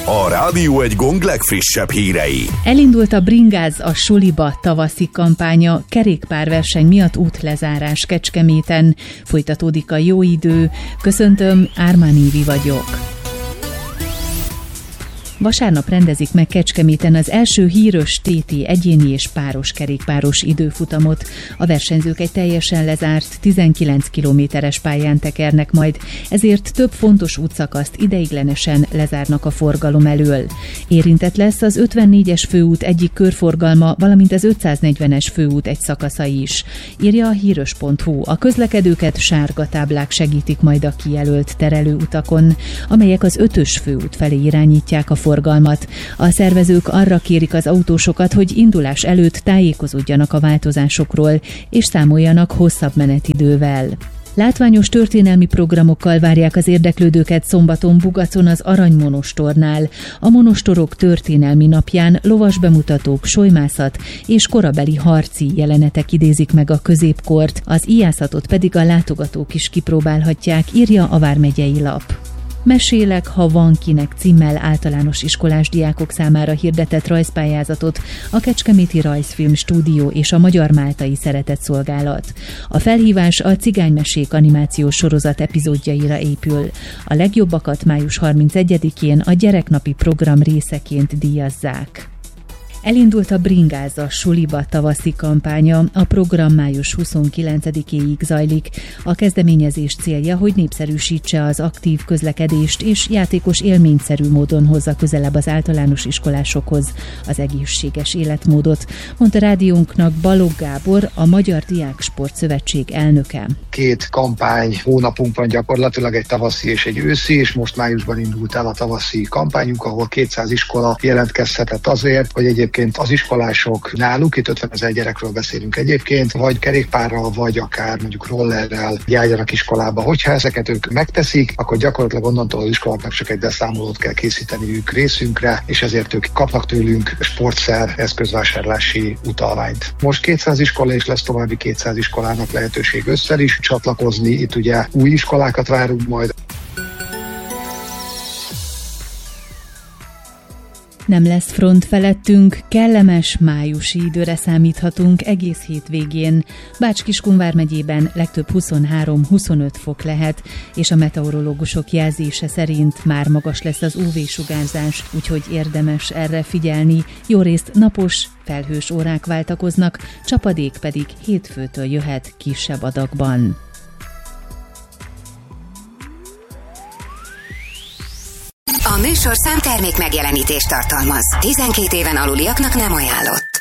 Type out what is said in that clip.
A Rádió Egy Gong legfrissebb hírei. Elindult a Bringáz a Suliba tavaszi kampánya, kerékpárverseny miatt útlezárás Kecskeméten. Folytatódik a jó idő. Köszöntöm, Ármán Évi vagyok. Vasárnap rendezik meg Kecskeméten az első híres TT egyéni és páros kerékpáros időfutamot. A versenyzők egy teljesen lezárt 19 kilométeres pályán tekernek majd, ezért több fontos útszakaszt ideiglenesen lezárnak a forgalom elől. Érintett lesz az 54-es főút egyik körforgalma, valamint az 540-es főút egy szakasza is. Írja a híres.hu. A közlekedőket sárga táblák segítik majd a kijelölt terelőutakon, amelyek az 5-ös főút felé irányítják a forgalmat. A szervezők arra kérik az autósokat, hogy indulás előtt tájékozódjanak a változásokról, és számoljanak hosszabb menetidővel. Látványos történelmi programokkal várják az érdeklődőket szombaton Bugacon az Aranymonostornál. A monostorok történelmi napján lovas bemutatók, solymászat és korabeli harci jelenetek idézik meg a középkort, az íjászatot pedig a látogatók is kipróbálhatják, írja a vármegyei lap. Mesélek, ha van kinek címmel általános iskolás diákok számára hirdetett rajzpályázatot a Kecskeméti Rajzfilm Stúdió és a Magyar Máltai Szeretetszolgálat. A felhívás a Cigánymesék animációs sorozat epizódjaira épül. A legjobbakat május 31-én a gyereknapi program részeként díjazzák. Elindult a Bringáz a Suliba tavaszi kampánya, a program május 29-éig zajlik. A kezdeményezés célja, hogy népszerűsítse az aktív közlekedést és játékos élményszerű módon hozza közelebb az általános iskolásokhoz az egészséges életmódot, mondta rádiónknak Balogh Gábor, a Magyar Diáksport Szövetség elnöke. Két kampány hónapunk van gyakorlatilag, egy tavaszi és egy őszi, és most májusban indult el a tavaszi kampányunk, ahol 200 iskola jelentkezhetett azért, hogy egyébként az iskolások náluk, itt 50 000 gyerekről beszélünk egyébként, vagy kerékpárral, vagy akár mondjuk rollerrel járjanak iskolába. Hogyha ezeket ők megteszik, akkor gyakorlatilag onnantól az iskoláknak csak egy beszámolót kell készíteniük részünkre, és ezért ők kapnak tőlünk sportszer eszközvásárlási utalványt. Most 200 iskola, és lesz további 200 iskolának lehetőség össze is csatlakozni. Itt ugye új iskolákat várunk majd. Nem lesz front felettünk, kellemes májusi időre számíthatunk egész hétvégén. Bács-Kiskun vármegyében legtöbb 23-25 fok lehet, és a meteorológusok jelzése szerint már magas lesz az UV-sugárzás, úgyhogy érdemes erre figyelni. Jórészt napos, felhős órák váltakoznak, csapadék pedig hétfőtől jöhet kisebb adagban. A műsorszám termék megjelenítést tartalmaz. 12 éven aluliaknak nem ajánlott.